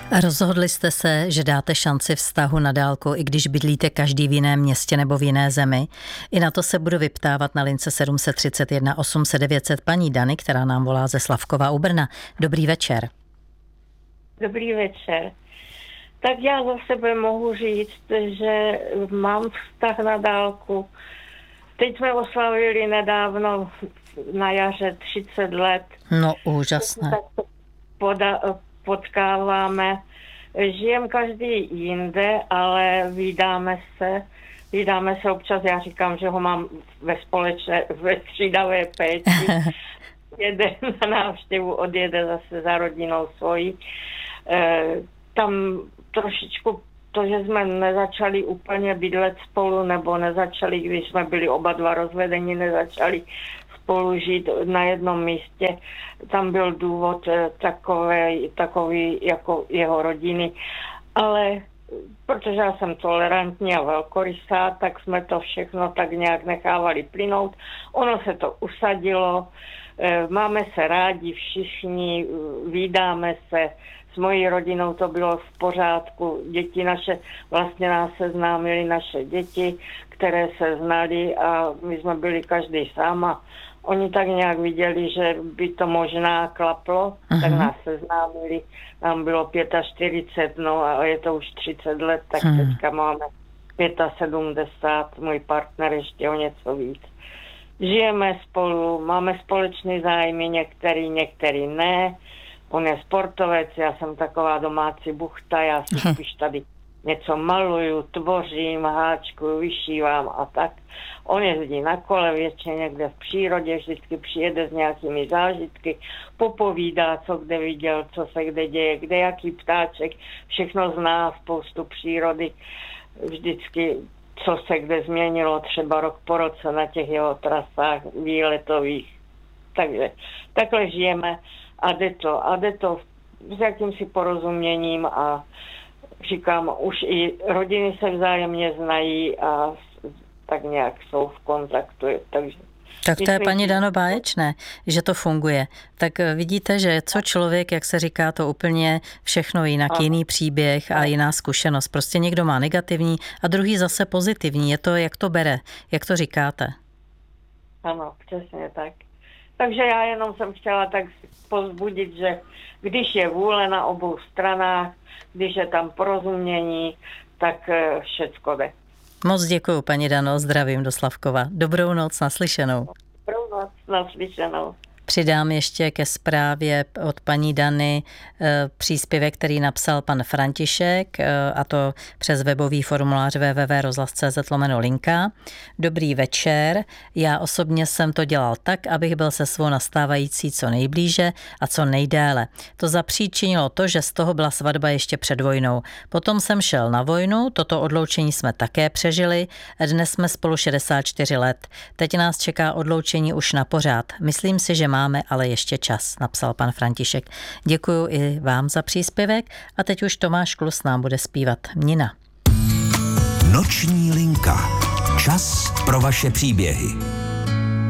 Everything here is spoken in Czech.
Rozhodli jste se, že dáte šanci vztahu na dálku, i když bydlíte každý v jiném městě nebo v jiné zemi. I na to se budu vyptávat na lince 731 800 900 paní Dany, která nám volá ze Slavkova u Brna. Dobrý večer. Dobrý večer. Tak já za sebe mohu říct, že mám vztah na dálku. Teď jsme oslavili nedávno na jaře 30 let. No, úžasné. Tak potkáváme. Žijem každý jinde, ale vídáme se občas. Já říkám, že ho mám ve střídavé péči. Jede na návštěvu, odjede zase za rodinou svojí. Tam trošičku to, že jsme nezačali úplně bydlet spolu, nebo nezačali, když jsme byli oba dva rozvedeni, nezačali spolu žít na jednom místě. Tam byl důvod takový jako jeho rodiny. Ale protože já jsem tolerantní a velkorysá, tak jsme to všechno tak nějak nechávali plynout. Ono se to usadilo, máme se rádi všichni, vídáme se. S mojí rodinou to bylo v pořádku. Děti naše, vlastně nás seznámili naše děti, které se znali a my jsme byli každý sám a oni tak nějak viděli, že by to možná klaplo, tak nás seznámili. Nám bylo 45, no a je to už 30 let, tak teďka máme 75, můj partner ještě o něco víc. Žijeme spolu, máme společné zájmy, některý ne. On je sportovec, já jsem taková domácí buchta, já si spíš tady něco maluju, tvořím, háčkuju, vyšívám a tak. On jezdí na kole většině někde v přírodě, vždycky přijede s nějakými zážitky, popovídá, co kde viděl, co se kde děje, kde jaký ptáček, všechno zná, spoustu přírody, vždycky co se kde změnilo, třeba rok po roce na těch jeho trasách výletových. Takže takhle žijeme. A jde to s jakýmsi porozuměním a říkám, už i rodiny se vzájemně znají a tak nějak jsou v kontaktu. Takže tak to je, paní Dano, báječné, že to funguje. Tak vidíte, že co člověk, jak se říká, to úplně všechno jinak, jiný příběh a jiná zkušenost. Prostě někdo má negativní a druhý zase pozitivní. Je to, jak to bere, jak to říkáte. Ano, přesně tak. Takže já jenom jsem chtěla tak povzbudit, že když je vůle na obou stranách, když je tam porozumění, tak všecko jde. Moc děkuju, paní Dano, zdravím do Slavkova. Dobrou noc, naslyšenou. Dobrou noc, naslyšenou. Přidám ještě ke zprávě od paní Dany příspěvek, který napsal pan František, a to přes webový formulář www.rozhlas.cz/linka. Dobrý večer. Já osobně jsem to dělal tak, abych byl se svou nastávající co nejblíže a co nejdéle. To zapříčinilo to, že z toho byla svatba ještě před vojnou. Potom jsem šel na vojnu, toto odloučení jsme také přežili. Dnes jsme spolu 64 let. Teď nás čeká odloučení už na pořád. Myslím si, že máme ale ještě čas, napsal pan František. Děkuju i vám za příspěvek a teď už Tomáš Klus nám bude zpívat Mnina. Noční linka. Čas pro vaše příběhy.